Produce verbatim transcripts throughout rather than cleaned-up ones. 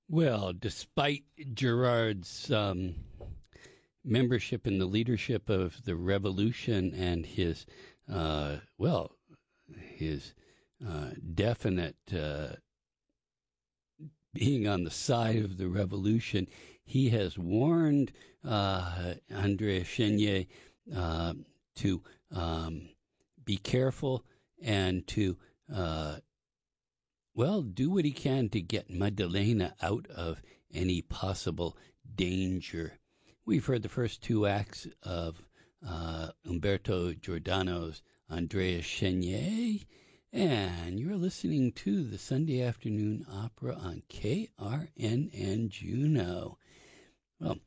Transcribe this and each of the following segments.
Well, despite Gerard's um, membership in the leadership of the revolution and his, uh, well, his uh, definite uh, being on the side of the revolution, he has warned uh, André Chenier uh, to um, be careful and to uh, well, do what he can to get Madalena out of any possible danger. We've heard the first two acts of uh, Umberto Giordano's Andrea Chenier, and you're listening to the Sunday Afternoon Opera on K R N N Juneau. Well,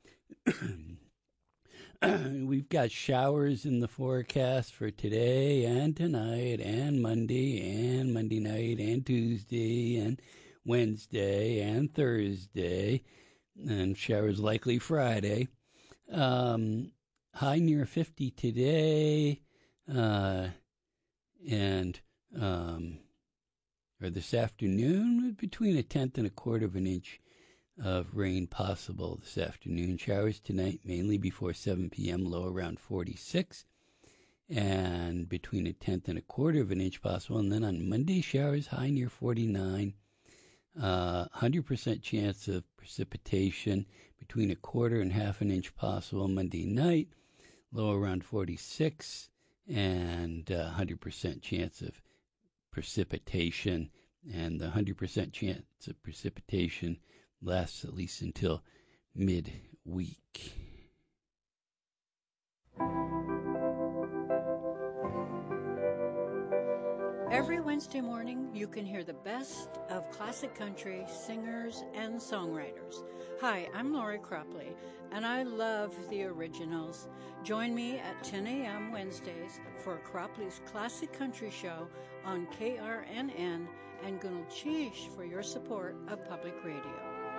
we've got showers in the forecast for today and tonight and Monday and Monday night and Tuesday and Wednesday and Thursday, and showers likely Friday. Um, high near fifty today, uh, and um, or this afternoon, between a tenth and a quarter of an inch of rain possible this afternoon. Showers tonight, mainly before seven p.m., low around forty-six, and between a tenth and a quarter of an inch possible. And then on Monday, showers high near forty-nine, uh, one hundred percent chance of precipitation, between a quarter and half an inch possible Monday night, low around forty-six, and uh, one hundred percent chance of precipitation. And the one hundred percent chance of precipitation lasts at least until midweek. Every Wednesday morning, you can hear the best of classic country singers and songwriters. Hi, I'm Lori Cropley, and I love the originals. Join me at ten a.m. Wednesdays for Cropley's Classic Country Show on K R N N, and Gunal Chish for your support of public radio.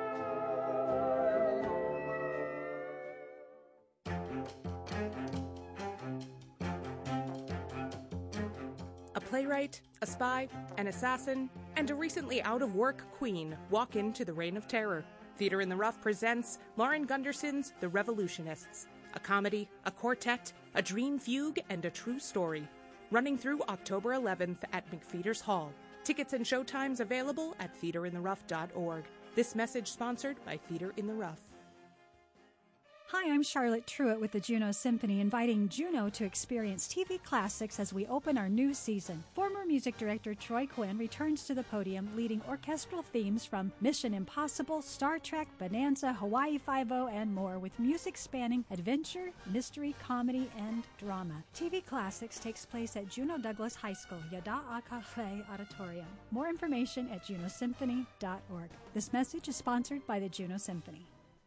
A playwright, a spy, an assassin, and a recently out-of-work queen walk into the Reign of Terror. Theater in the Rough presents Lauren Gunderson's The Revolutionists, a comedy, a quartet, a dream fugue, and a true story. Running through October eleventh at McPheeters Hall. Tickets and showtimes available at theater in the rough dot org. This message sponsored by Theater in the Rough. Hi, I'm Charlotte Truitt with the Juneau Symphony, inviting Juneau to experience T V classics as we open our new season. Former music director Troy Quinn returns to the podium, leading orchestral themes from Mission Impossible, Star Trek, Bonanza, Hawaii Five-O, and more, with music spanning adventure, mystery, comedy, and drama. T V Classics takes place at Juneau Douglas High School, Yada'a Cafe Auditorium. More information at juneau symphony dot org. This message is sponsored by the Juneau Symphony.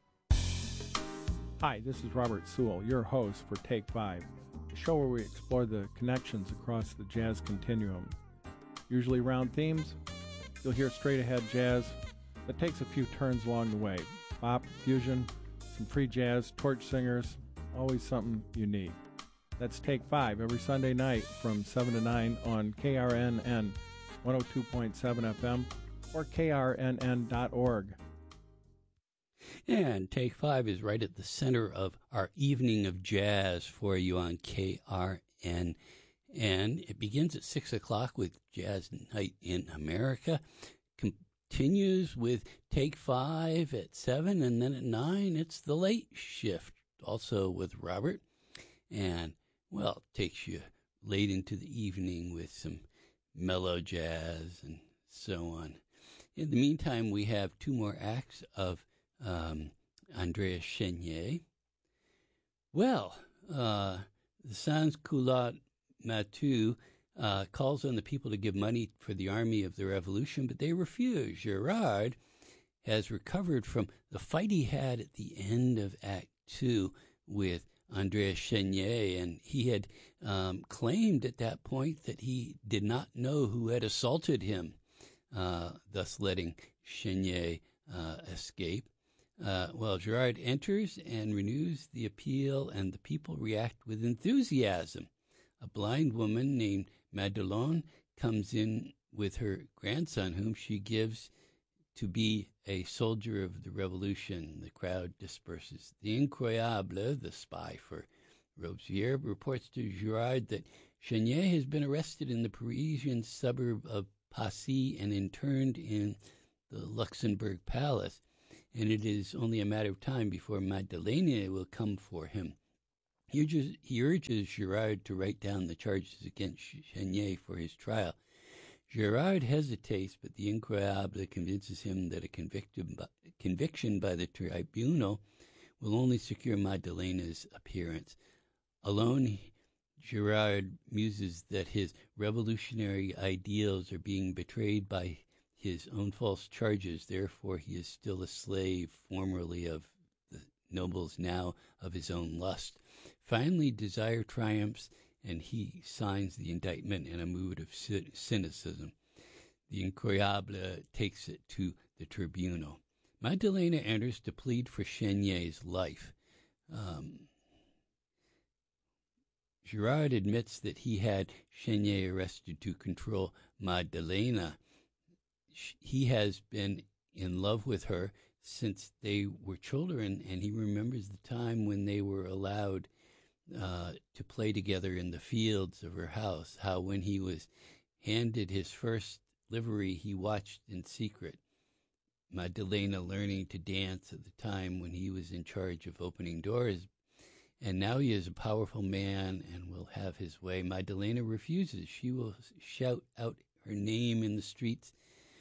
Hi, this is Robert Sewell, your host for Take Five, a show where we explore the connections across the jazz continuum. Usually round themes, you'll hear straight-ahead jazz that takes a few turns along the way. Bop, fusion, some free jazz, torch singers, always something you need. That's Take Five every Sunday night from seven to nine on K R N N one oh two point seven F M or K R N N dot org. And Take Five is right at the center of our evening of jazz for you on K R N N. It begins at six o'clock with Jazz Night in America, continues with Take Five at seven, and then at nine it's the late shift, also with Robert. And, well, it takes you late into the evening with some mellow jazz and so on. In the meantime, we have two more acts of Um, Andrea Chenier. Well, uh, the Sans Culotte Matu uh, calls on the people to give money for the Army of the Revolution, but they refuse. Gerard has recovered from the fight he had at the end of Act Two with Andrea Chenier, and he had um, claimed at that point that he did not know who had assaulted him, uh, thus letting Chenier uh, escape. Uh, well, Gerard enters and renews the appeal, and the people react with enthusiasm. A blind woman named Madelon comes in with her grandson, whom she gives to be a soldier of the revolution. The crowd disperses. The Incroyable, the spy for Robespierre, reports to Girard that Chenier has been arrested in the Parisian suburb of Passy and interned in the Luxembourg Palace, and it is only a matter of time before Madeleine will come for him. He urges, he urges Girard to write down the charges against Chenier for his trial. Girard hesitates, but the Incroyable convinces him that a conviction by, conviction by the tribunal will only secure Madeleine's appearance. Alone, Girard muses that his revolutionary ideals are being betrayed by his own false charges. Therefore, he is still a slave, formerly of the nobles, now of his own lust. Finally, desire triumphs, and he signs the indictment in a mood of cynicism. The Incroyable takes it to the tribunal. Madeleine enters to plead for Chenier's life. Um, Girard admits that he had Chenier arrested to control Madeleine. He has been in love with her since they were children, and he remembers the time when they were allowed uh, to play together in the fields of her house, how when he was handed his first livery, he watched in secret Madeleine learning to dance at the time when he was in charge of opening doors. And now he is a powerful man and will have his way. Madeleine refuses. She will shout out her name in the streets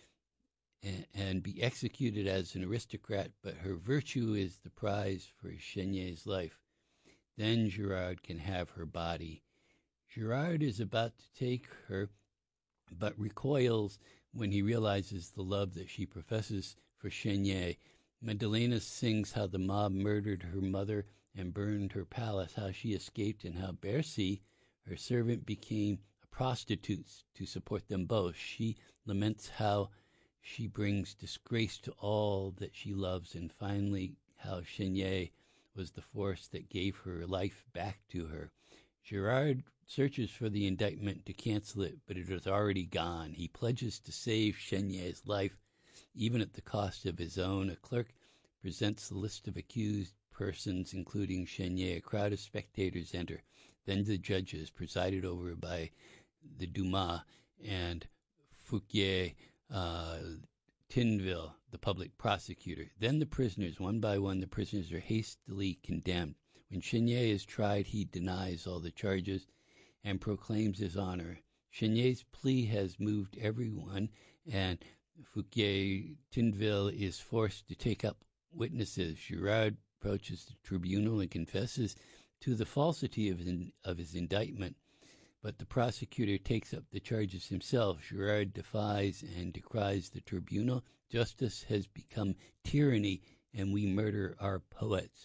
and, and be executed as an aristocrat, but her virtue is the prize for Chenier's life. Then Girard can have her body. Girard is about to take her, but recoils when he realizes the love that she professes for Chenier. Madeleine sings how the mob murdered her mother and burned her palace, how she escaped, and how Bercy, her servant, became a prostitute to support them both. She laments how she brings disgrace to all that she loves, and finally how Chenier was the force that gave her life back to her. Girard searches for the indictment to cancel it, but it is already gone. He pledges to save Chenier's life, even at the cost of his own. A clerk presents the list of accused persons, including Chenier. A crowd of spectators enter. Then the judges, presided over by the Dumas, and Fouquier uh, Tinville, the public prosecutor. Then the prisoners, one by one, the prisoners are hastily condemned. When Chenier is tried, he denies all the charges and proclaims his honor. Chenier's plea has moved everyone, and Fouquier Tinville is forced to take up witnesses. Girard approaches the tribunal and confesses to the falsity of his, of his indictment, but the prosecutor takes up the charges himself. Girard defies and decries the tribunal. Justice has become tyranny, and we murder our poets.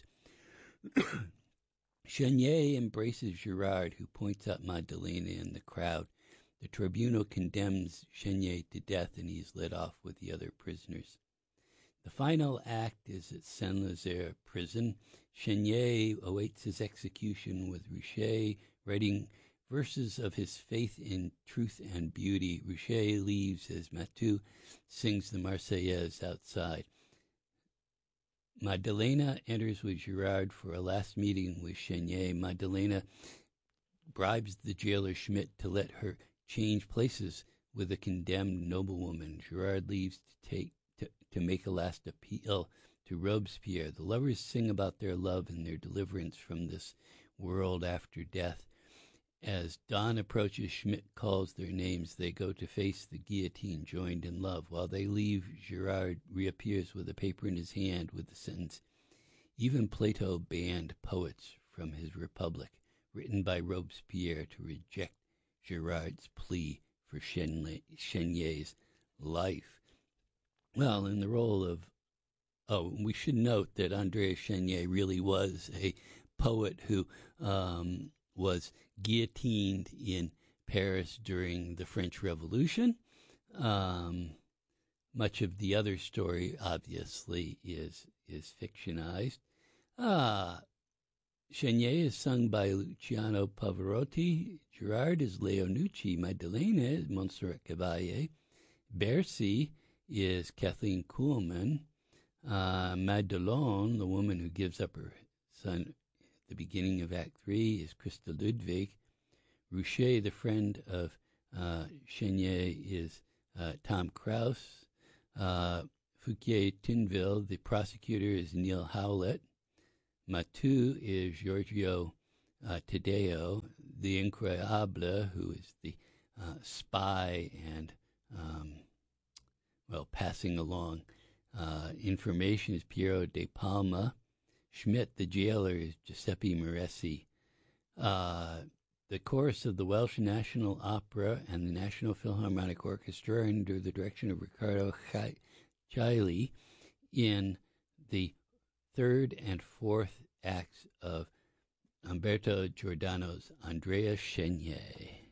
Chenier embraces Girard, who points out Madeleine in the crowd. The tribunal condemns Chenier to death, and he is led off with the other prisoners. The final act is at Saint-Lazare prison. Chenier awaits his execution, with Richer writing verses of his faith in truth and beauty. Richer leaves as Matou sings the Marseillaise outside. Madeleine enters with Girard for a last meeting with Chenier. Madeleine bribes the jailer Schmidt to let her change places with a condemned noblewoman. Girard leaves to take to, to make a last appeal to Robespierre. The lovers sing about their love and their deliverance from this world after death. As dawn approaches, Schmidt calls their names. They go to face the guillotine, joined in love. While they leave, Girard reappears with a paper in his hand with the sentence, "Even Plato banned poets from his Republic," written by Robespierre to reject Girard's plea for Chenier's life. Well, in the role of, oh, we should note that André Chenier really was a poet who um, was guillotined in Paris during the French Revolution. Um, much of the other story, obviously, is is fictionized. Ah, Chenier is sung by Luciano Pavarotti. Girard is Leo Nucci. Madeleine is Montserrat Caballé. Bercy is Kathleen Kuhlman. Uh, Madelon, the woman who gives up her son at the beginning of Act Three, is Krista Ludwig. Rouchet, the friend of uh, Chenier, is uh, Tom Krause. Uh, Fouquier-Tinville, the prosecutor, is Neil Howlett. Matu is Giorgio uh, Taddeo. The Incroyable, who is the uh, spy and, um, well, passing along uh, information, is Piero de Palma. Schmidt, the jailer, is Giuseppe Moresi. Uh, the chorus of the Welsh National Opera and the National Philharmonic Orchestra under the direction of Riccardo Chailly in the third and fourth acts of Umberto Giordano's Andrea Chenier.